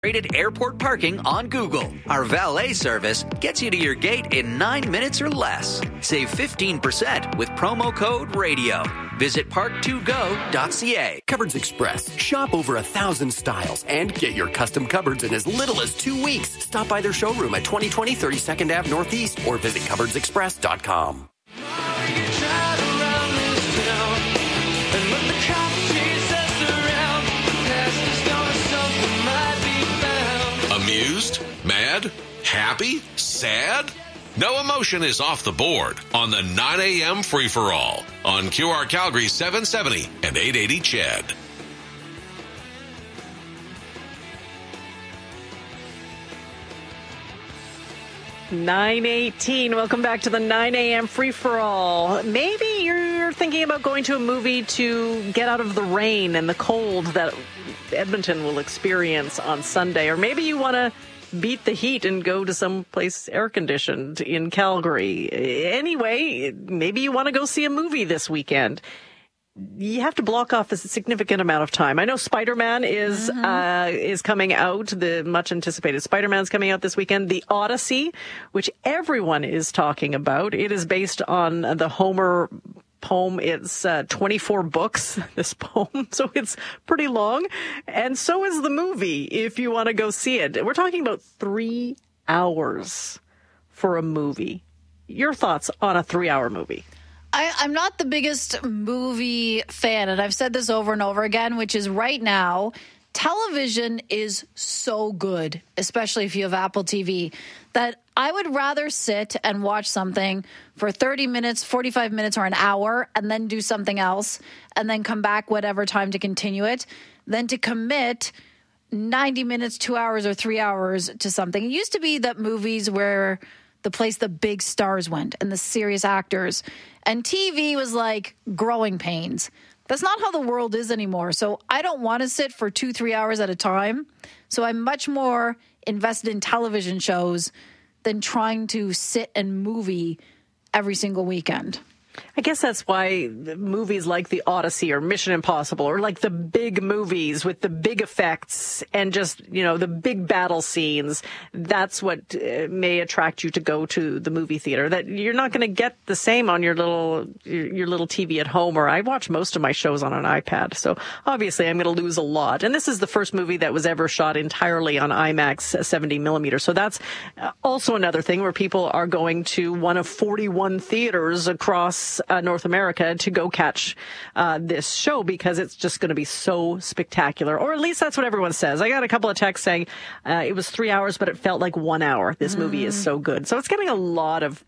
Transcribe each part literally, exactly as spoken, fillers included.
Rated airport parking on Google. Our valet service gets you to your gate in nine minutes or less. Save fifteen percent with promo code RADIO. Visit park two go dot c a. Cupboards Express. Shop over a thousand styles and get your custom cupboards in as little as two weeks. Stop by their showroom at twenty twenty thirty-second Avenue Northeast or visit cupboards express dot com. Amused? Mad? Happy? Sad? No emotion is off the board on the nine a.m. free-for-all on Q R Calgary seven seventy and eight eighty C H E D. nine eighteen. Welcome back to the nine a.m. free-for-all. Maybe you're thinking about going to a movie to get out of the rain and the cold that Edmonton will experience on Sunday. Or maybe you want to beat the heat and go to some place air-conditioned in Calgary. Anyway, maybe you want to go see a movie this weekend. You have to block off a significant amount of time. I know Spider-Man is mm-hmm. uh, is coming out. The much-anticipated Spider-Man's coming out this weekend. The Odyssey, which everyone is talking about. It is based on the Homer poem. It's uh, twenty-four books, this poem, so it's pretty long. And so is the movie, if you want to go see it. We're talking about three hours for a movie. Your thoughts on a three-hour movie? I, I'm not the biggest movie fan, and I've said this over and over again, which is right now, television is so good, especially if you have Apple T V, that I would rather sit and watch something for thirty minutes, forty-five minutes, or an hour, and then do something else, and then come back whatever time to continue it, than to commit ninety minutes, two hours, or three hours to something. It used to be that movies were the place the big stars went and the serious actors. And T V was like growing pains. That's not how the world is anymore. So I don't want to sit for two, three hours at a time. So I'm much more invested in television shows than trying to sit and movie every single weekend. I guess that's why movies like The Odyssey or Mission Impossible or like the big movies with the big effects and just, you know, the big battle scenes, that's what uh, may attract you to go to the movie theater. That you're not going to get the same on your little your, your little T V at home, or I watch most of my shows on an iPad. So obviously I'm going to lose a lot. And this is the first movie that was ever shot entirely on IMAX seventy millimeter. So that's also another thing where people are going to one of forty-one theaters across Uh, North America to go catch uh, this show because it's just going to be so spectacular. Or at least that's what everyone says. I got a couple of texts saying uh, it was three hours, but it felt like one hour. This mm. movie is so good. So it's getting a lot of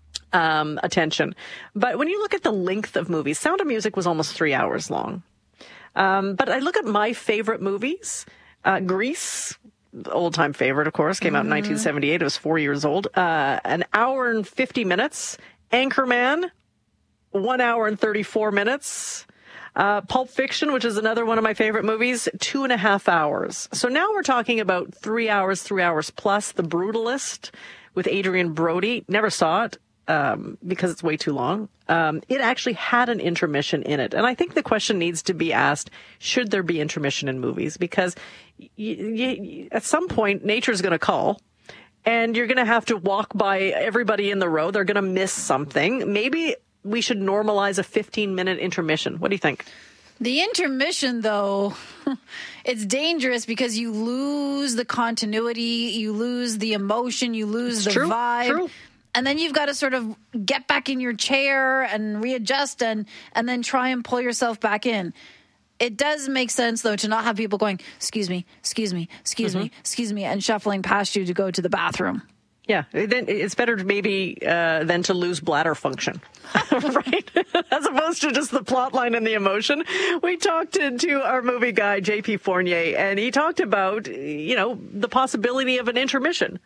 um, attention. But when you look at the length of movies, Sound of Music was almost three hours long. Um, but I look at my favorite movies. Uh, Grease, old-time favorite, of course, came mm. out in nineteen seventy-eight. It was four years old. Uh, an hour and fifty minutes. Anchorman, one hour and thirty-four minutes. Uh, Pulp Fiction, which is another one of my favorite movies, two and a half hours. So now we're talking about three hours, three hours plus. The Brutalist with Adrian Brody. Never saw it um, because it's way too long. Um, it actually had an intermission in it. And I think the question needs to be asked, should there be intermission in movies? Because y- y- at some point, nature's going to call. And you're going to have to walk by everybody in the road. They're going to miss something. Maybe we should normalize a fifteen-minute intermission. What do you think? The intermission, though, it's dangerous because you lose the continuity, you lose the emotion, you lose it's the true, vibe. True. And then you've got to sort of get back in your chair and readjust and, and then try and pull yourself back in. It does make sense, though, to not have people going, excuse me, excuse me, excuse mm-hmm. me, excuse me, and shuffling past you to go to the bathroom. Yeah, then it's better maybe uh, than to lose bladder function, right? As opposed to just the plot line and the emotion. We talked to, to our movie guy, J P Fournier, and he talked about, you know, the possibility of an intermission.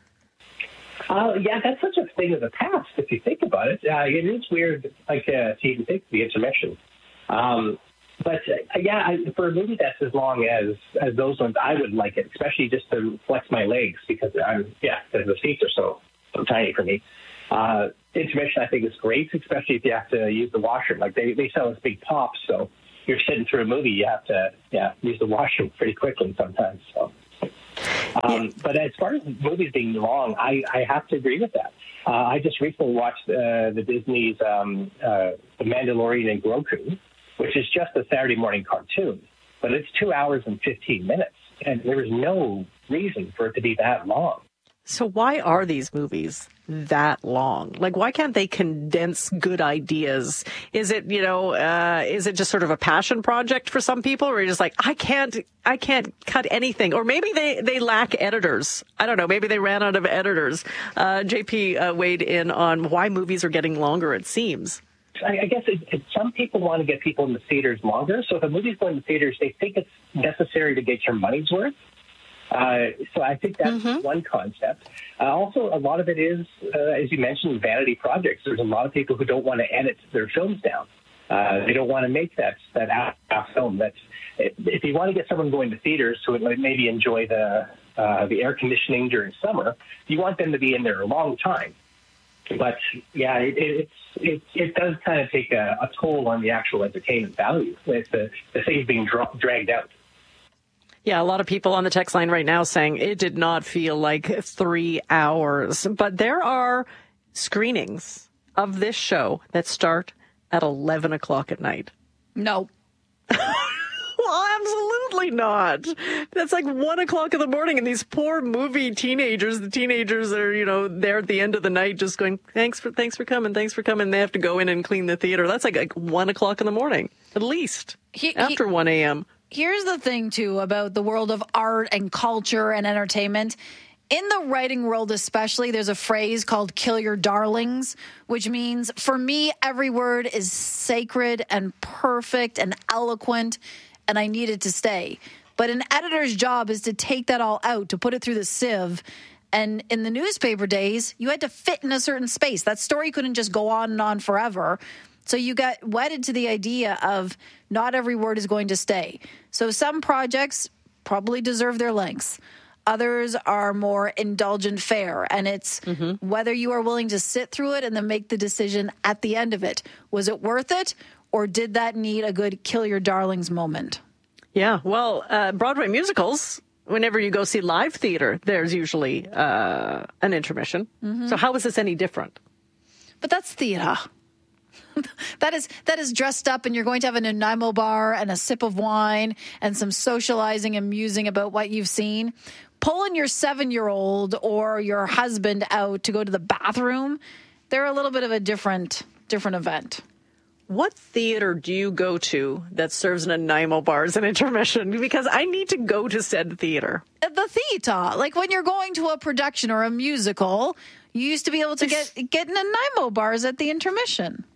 Uh, yeah, that's such a thing of the past, if you think about it. Uh, it is weird, like, uh, to even think of the intermission. Um, but, uh, yeah, I, for a movie that's as long as, as those ones, I would like it, especially just to flex my legs because, I'm yeah, because the seats are so, so tiny for me. Uh, intermission, I think, is great, especially if you have to use the washroom. Like, they, they sell this big pops, so you're sitting through a movie, you have to, yeah, use the washroom pretty quickly sometimes, so... Um, but as far as movies being long, I, I have to agree with that. Uh, I just recently watched uh, the Disney's um, uh, The Mandalorian and Grogu, which is just a Saturday morning cartoon, but it's two hours and fifteen minutes, and there is no reason for it to be that long. So why are these movies that long? Like, why can't they condense good ideas? Is it, you know, uh, is it just sort of a passion project for some people, or you're just like, I can't, I can't cut anything? Or maybe they, they lack editors. I don't know. Maybe they ran out of editors. Uh, J P uh, weighed in on why movies are getting longer, it seems. I, I guess it, it, some people want to get people in the theaters longer. So if a movie's going to the theaters, they think it's necessary to get your money's worth. Uh, so I think that's mm-hmm. one concept. Uh, also, a lot of it is, uh, as you mentioned, vanity projects. There's a lot of people who don't want to edit their films down. Uh, they don't want to make that that half film. That's if you want to get someone going to theaters to maybe enjoy the uh, the air conditioning during summer, you want them to be in there a long time. But yeah, it, it's it, it does kind of take a, a toll on the actual entertainment value with the, the things being dra- dragged out. Yeah, a lot of people on the text line right now saying it did not feel like three hours. But there are screenings of this show that start at eleven o'clock at night. No. Well, absolutely not. That's like one o'clock in the morning, and these poor movie teenagers, the teenagers are, you know, there at the end of the night just going, thanks for thanks for coming, thanks for coming. They have to go in and clean the theater. That's like, like one o'clock in the morning, at least, he, after he, one a.m. Here's the thing, too, about the world of art and culture and entertainment. In the writing world especially, there's a phrase called kill your darlings, which means, for me, every word is sacred and perfect and eloquent, and I need it to stay. But an editor's job is to take that all out, to put it through the sieve. And in the newspaper days, you had to fit in a certain space. That story couldn't just go on and on forever. So you got wedded to the idea of not every word is going to stay. So some projects probably deserve their lengths. Others are more indulgent fare. And it's mm-hmm. whether you are willing to sit through it and then make the decision at the end of it. Was it worth it? Or did that need a good kill your darlings moment? Yeah, well, uh, Broadway musicals, whenever you go see live theater, there's usually uh, an intermission. Mm-hmm. So how is this any different? But that's theater. That is that is dressed up, and you're going to have an Nanaimo bar and a sip of wine and some socializing and musing about what you've seen. Pulling your seven-year-old or your husband out to go to the bathroom, they're a little bit of a different different event. What theater do you go to that serves Nanaimo bars and intermission? Because I need to go to said theater. The theater, like when you're going to a production or a musical, you used to be able to get get Nanaimo bars at the intermission.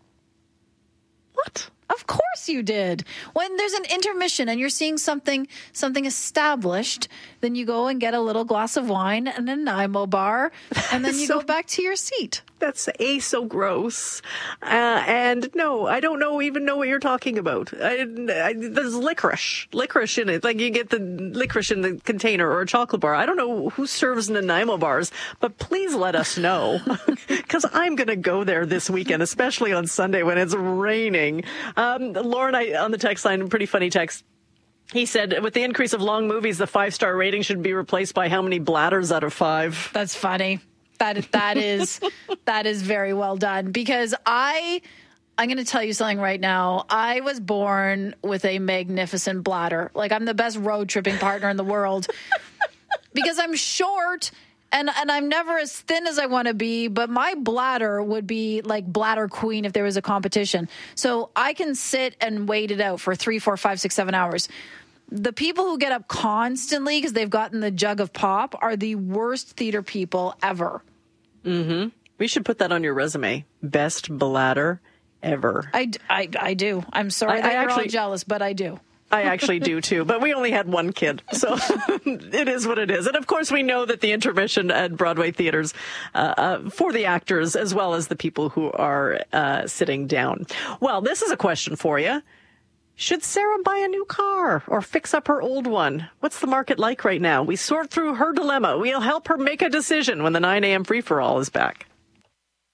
What? Of course you did. When there's an intermission and you're seeing something something established, then you go and get a little glass of wine and a Nanaimo bar, and then you so, go back to your seat. That's A, so gross. Uh, and no, I don't know even know what you're talking about. I, I, there's licorice. Licorice in it. Like you get the licorice in the container or a chocolate bar. I don't know who serves Nanaimo bars, but please let us know. Because I'm going to go there this weekend, especially on Sunday when it's raining. Um, Lauren, I, on the text line, pretty funny text. He said, with the increase of long movies, the five-star rating should be replaced by how many bladders out of five? That's funny. That that is that is very well done, because I I'm going to tell you something right now. I was born with a magnificent bladder. Like, I'm the best road tripping partner in the world because I'm short and and I'm never as thin as I want to be, but my bladder would be like bladder queen if there was a competition. So I can sit and wait it out for three, four, five, six, seven hours. The people who get up constantly because they've gotten the jug of pop are the worst theater people ever. Mm-hmm. We should put that on your resume. Best bladder ever. I, I, I do. I'm sorry I, that I you're actually, all jealous, but I do. I actually do, too. But we only had one kid, so it is what it is. And, of course, we know that the intermission at Broadway theaters uh, uh, for the actors as well as the people who are uh, sitting down. Well, this is a question for you. Should Sarah buy a new car or fix up her old one? What's the market like right now? We sort through her dilemma. We'll help her make a decision when the nine a.m. free-for-all is back.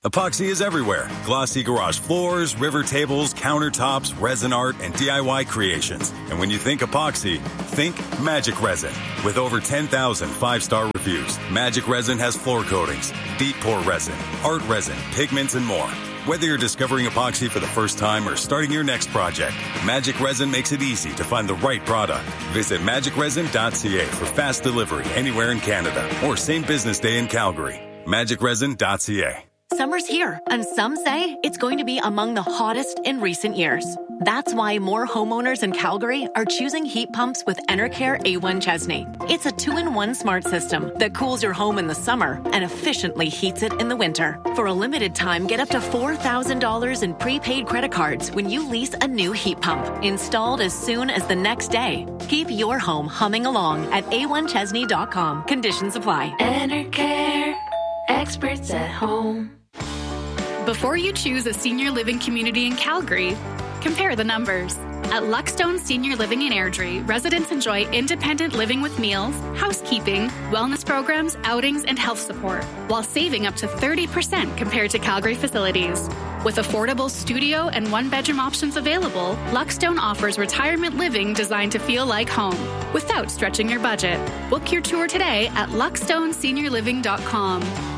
Epoxy is everywhere. Glossy garage floors, river tables, countertops, resin art, and D I Y creations. And when you think epoxy, think Magic Resin. With over ten thousand five-star reviews, Magic Resin has floor coatings, deep pour resin, art resin, pigments, and more. Whether you're discovering epoxy for the first time or starting your next project, Magic Resin makes it easy to find the right product. Visit magic resin dot c a for fast delivery anywhere in Canada or same business day in Calgary. magic resin dot c a. Summer's here, and some say it's going to be among the hottest in recent years. That's why more homeowners in Calgary are choosing heat pumps with Enercare A one Chesney. It's a two-in-one smart system that cools your home in the summer and efficiently heats it in the winter. For a limited time, get up to four thousand dollars in prepaid credit cards when you lease a new heat pump, installed as soon as the next day. Keep your home humming along at a one chesney dot com. Conditions apply. Enercare, experts at home. Before you choose a senior living community in Calgary, compare the numbers. At Luckstone Senior Living in Airdrie, residents enjoy independent living with meals, housekeeping, wellness programs, outings, and health support, while saving up to thirty percent compared to Calgary facilities. With affordable studio and one-bedroom options available, Luckstone offers retirement living designed to feel like home, without stretching your budget. Book your tour today at luckstone senior living dot com.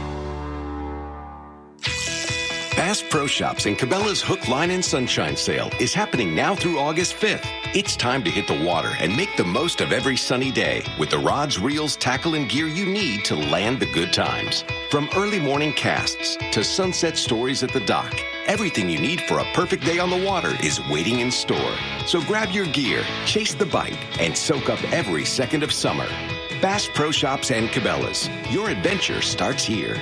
Bass Pro Shops and Cabela's Hook, Line, and Sunshine Sale is happening now through August fifth. It's time to hit the water and make the most of every sunny day with the rods, reels, tackle, and gear you need to land the good times. From early morning casts to sunset stories at the dock, everything you need for a perfect day on the water is waiting in store. So grab your gear, chase the bite, and soak up every second of summer. Bass Pro Shops and Cabela's. Your adventure starts here.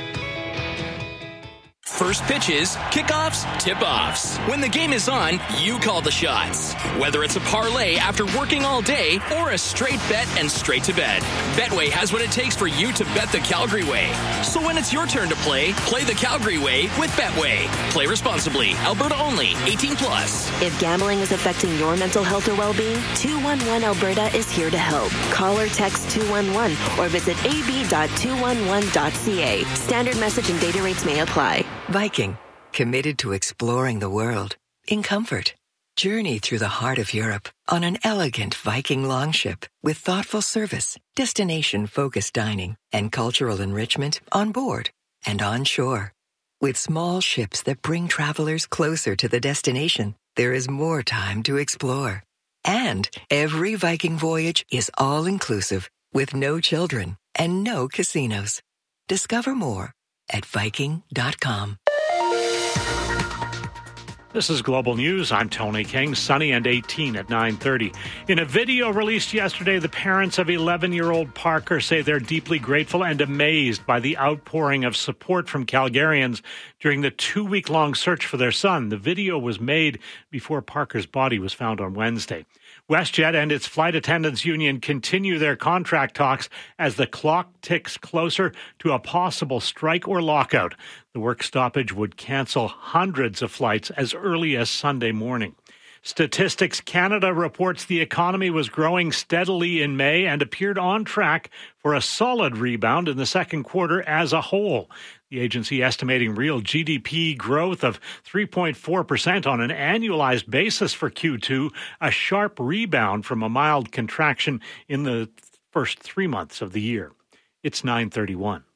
First pitches, kickoffs, tip-offs. When the game is on, you call the shots. Whether it's a parlay after working all day or a straight bet and straight to bed, Betway has what it takes for you to bet the Calgary way. So when it's your turn to play, play the Calgary way with Betway. Play responsibly. Alberta only. eighteen plus. If gambling is affecting your mental health or well-being, two one one Alberta is here to help. Call or text two one one or visit a b dot two one one dot c a. Standard message and data rates may apply. Viking, committed to exploring the world in comfort. Journey through the heart of Europe on an elegant Viking longship with thoughtful service, destination-focused dining, and cultural enrichment on board and on shore. With small ships that bring travelers closer to the destination, there is more time to explore. And every Viking voyage is all-inclusive with no children and no casinos. Discover more at Viking dot com. This is Global News. I'm Tony King. Sunny and eighteen at nine thirty. In a video released yesterday, the parents of eleven-year-old Parker say they're deeply grateful and amazed by the outpouring of support from Calgarians during the two-week-long search for their son. The video was made before Parker's body was found on Wednesday. WestJet and its flight attendants union continue their contract talks as the clock ticks closer to a possible strike or lockout. The work stoppage would cancel hundreds of flights as early as Sunday morning. Statistics Canada reports the economy was growing steadily in May and appeared on track for a solid rebound in the second quarter as a whole. The agency estimating real G D P growth of three point four percent on an annualized basis for Q two, a sharp rebound from a mild contraction in the first three months of the year. It's nine thirty-one.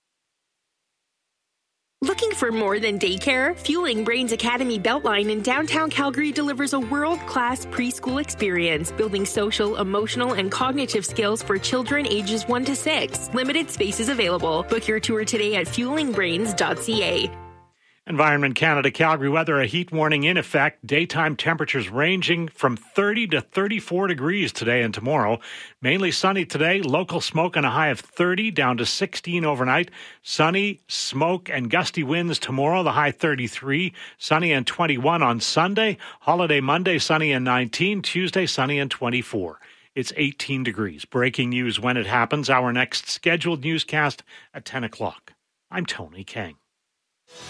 Looking for more than daycare? Fueling Brains Academy Beltline in downtown Calgary delivers a world-class preschool experience, building social, emotional, and cognitive skills for children ages one to six. Limited spaces available. Book your tour today at fueling brains dot c a. Environment Canada Calgary weather, a heat warning in effect. Daytime temperatures ranging from thirty to thirty-four degrees today and tomorrow. Mainly sunny today. Local smoke and a high of thirty, down to sixteen overnight. Sunny, smoke, and gusty winds tomorrow, the high thirty-three. Sunny and twenty-one on Sunday. Holiday Monday, sunny and nineteen. Tuesday, sunny and twenty-four. It's eighteen degrees. Breaking news when it happens. Our next scheduled newscast at ten o'clock. I'm Tony King.